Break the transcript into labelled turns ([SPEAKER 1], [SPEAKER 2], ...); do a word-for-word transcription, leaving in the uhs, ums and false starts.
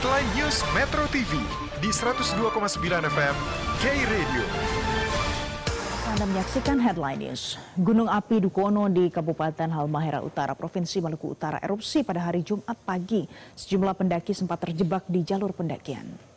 [SPEAKER 1] Headline News Metro T V di seratus dua koma sembilan F M K-Radio.
[SPEAKER 2] Anda menyaksikan Headline News. Gunung api Dukono di Kabupaten Halmahera Utara, Provinsi Maluku Utara erupsi pada hari Jumat pagi. Sejumlah pendaki sempat terjebak di jalur pendakian.